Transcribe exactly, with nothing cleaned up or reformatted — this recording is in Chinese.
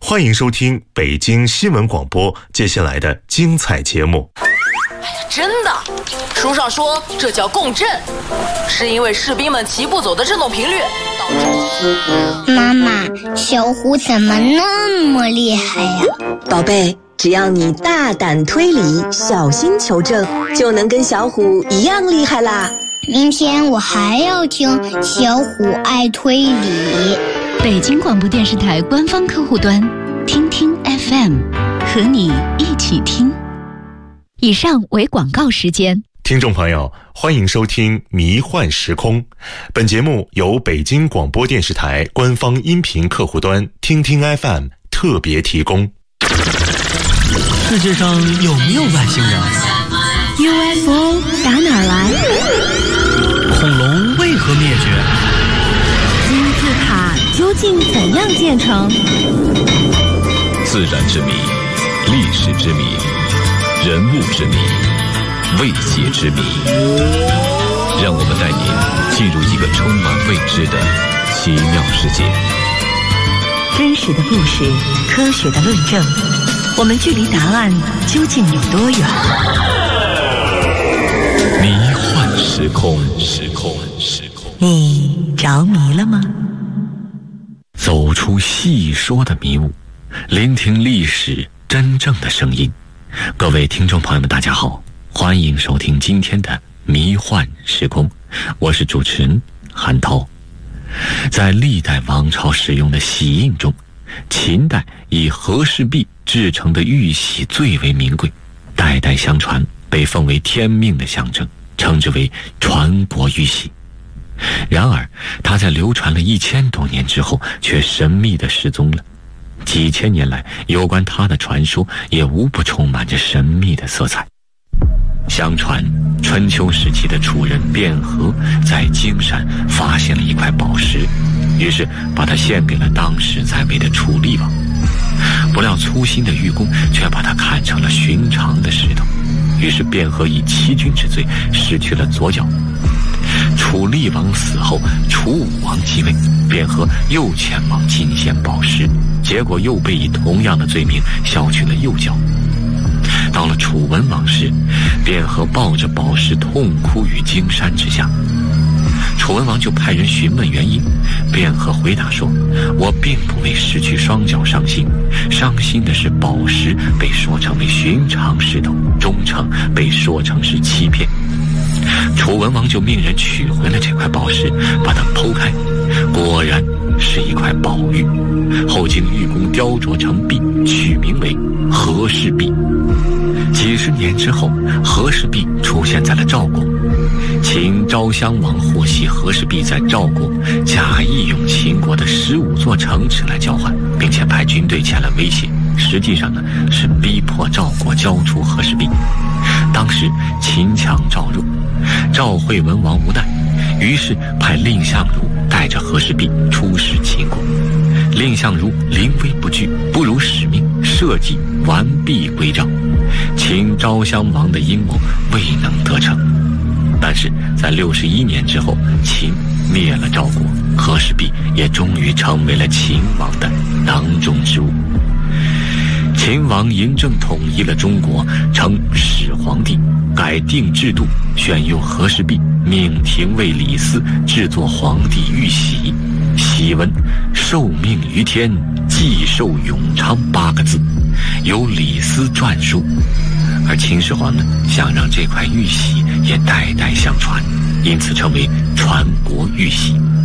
欢迎收听北京新闻广播接下来的精彩节目。 哎呀，真的，书上说这叫共振，是因为士兵们齐步走的振动频率导致。 妈妈，小虎怎么那么厉害呀？ 宝贝，只要你大胆推理，小心求证，就能跟小虎一样厉害啦。 明天我还要听小虎爱推理。 北京广播电视台官方客户端，听听 F M， 和你一起听。以上为广告时间。 听众朋友，欢迎收听《迷幻时空》。本节目由北京广播电视台官方音频客户端听听 F M 特别提供。 世界上有没有外星人？ U F O 打哪儿来？ 恐龙为何灭绝？ 金字塔究竟怎样建成？ 自然之谜，历史之谜，人物之谜，未解之谜。让我们带您进入一个充满未知的奇妙世界。 真实的故事，科学的论证，我们距离答案究竟有多远？ 迷幻时空，时空，时空。 你着迷了吗？ 走出细说的迷雾，聆听历史真正的声音。各位听众朋友们，大家好，欢迎收听今天的迷幻时空，我是主持人韩涛。在历代王朝使用的玺印中，秦代以和氏璧制成的玉玺最为名贵，代代相传，被奉为天命的象征，称之为传国玉玺。然而它在流传了一千多年之后，却神秘地失踪了。几千年来，有关它的传说也无不充满着神秘的色彩。相传春秋时期的楚人卞和在荆山发现了一块宝石，于是把它献给了当时在位的楚厉王。不料粗心的玉工却把它看成了寻常的石头，于是卞和以欺君之罪失去了左脚。楚厉王死后，楚武王继位，卞和又前往进献宝石，结果又被以同样的罪名削去了右脚。到了楚文王时，卞和抱着宝石痛哭于荆山之下。楚文王就派人询问原因，卞和回答说：我并不为失去双脚伤心，伤心的是宝石被说成为寻常石头，忠诚被说成是欺骗。楚文王就命人取回了这块宝石，把它剖开，果然是一块宝玉，后经玉工雕琢成璧，取名为和氏璧。几十年之后，和氏璧出现在了赵国。秦昭襄王获悉和氏璧在赵国，假意用秦国的十五座城池来交换，并且派军队前来威胁，实际上呢是逼迫赵国交出和氏璧。当时秦强赵弱，赵惠文王无奈，于是派蔺相如带着和氏璧出使秦国。蔺相如临危不惧，不辱使命，设计完璧归赵。秦昭襄王的阴谋未能得逞，但是在六十一年之后，秦灭了赵国，和氏璧也终于成为了秦王的囊中之物。秦王嬴政统一了中国，称始皇帝，改定制度，选用和氏璧，命廷尉李斯制作皇帝玉玺，玺文受命于天，既寿永昌八个字，由李斯撰述。而秦始皇呢，想让这块玉玺也代代相传，因此称为传国玉玺。